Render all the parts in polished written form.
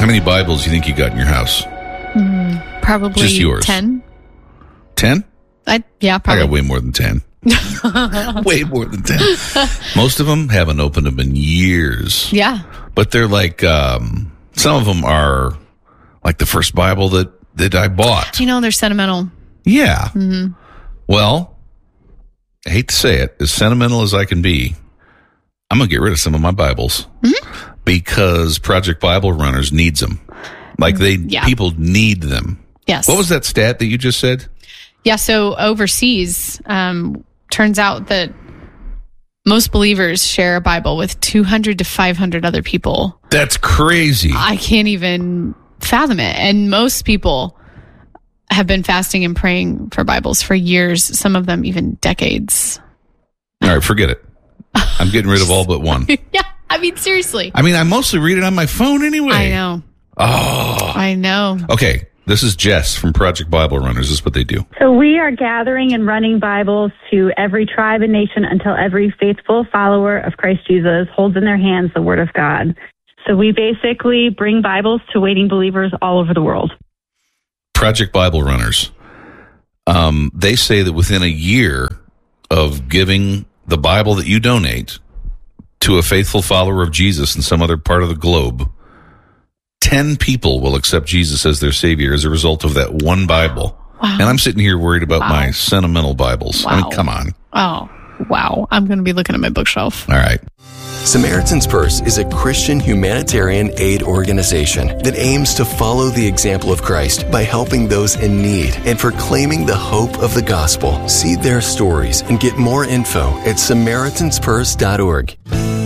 How many Bibles do you think you got in your house? Probably just yours. 10. 10? Yeah, probably. I got way more than 10. Way more than 10. Most of them haven't opened them in years. Yeah. But they're like, some of them are like the first Bible that I bought. They're sentimental. Yeah. Mm-hmm. Well, I hate to say it, as sentimental as I can be, I'm going to get rid of some of my Bibles because Project Bible Runners needs them. Like people need them. Yes. What was that stat that you just said? Yeah. So overseas, turns out that most believers share a Bible with 200 to 500 other people. That's crazy. I can't even fathom it. And most people have been fasting and praying for Bibles for years, some of them even decades. All right, forget it. I'm getting rid of all but one. Yeah, seriously. I mostly read it on my phone anyway. I know. Oh. I know. Okay, this is Jess from Project Bible Runners. This is what they do. So we are gathering and running Bibles to every tribe and nation until every faithful follower of Christ Jesus holds in their hands the Word of God. So we basically bring Bibles to waiting believers all over the world. Project Bible Runners. They say that within a year of giving the Bible that you donate to a faithful follower of Jesus in some other part of the globe, 10 people will accept Jesus as their Savior as a result of that one Bible. Wow. And I'm sitting here worried about my sentimental Bibles. Wow. Come on. Oh, wow. I'm going to be looking at my bookshelf. All right. Samaritan's Purse is a Christian humanitarian aid organization that aims to follow the example of Christ by helping those in need and proclaiming the hope of the gospel. See their stories and get more info at SamaritansPurse.org.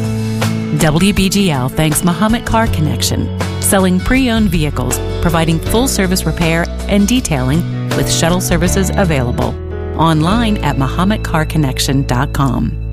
WBGL thanks Muhammad Car Connection, selling pre-owned vehicles, providing full-service repair and detailing with shuttle services available. Online at MuhammadCarConnection.com.